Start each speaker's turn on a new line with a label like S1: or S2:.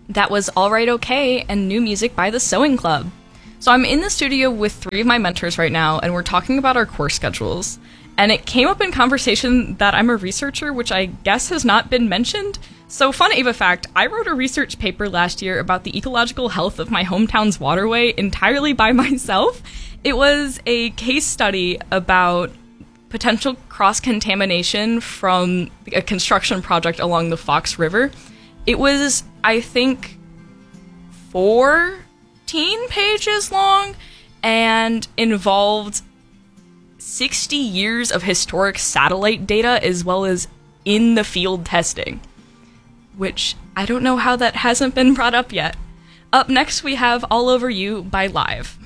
S1: That was All Right Okay and new music by the Sewing Club. So I'm in the studio with 3 of my mentors right now, and we're talking about our course schedules. And it came up in conversation that I'm a researcher, which I guess has not been mentioned. So fun Ava fact, I wrote a research paper last year about the ecological health of my hometown's waterway entirely by myself. It was a case study about potential cross-contamination from a construction project along the Fox River. It was, I think, 14 pages long and involved 60 years of historic satellite data as well as in-the-field testing, which I don't know how that hasn't been brought up yet. Up next, we have All Over You by Live.